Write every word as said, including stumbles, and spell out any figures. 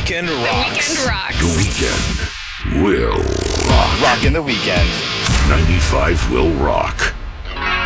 weekend The rocks. weekend rocks. The weekend will rock. Rockin' the weekend. ninety-five will rock.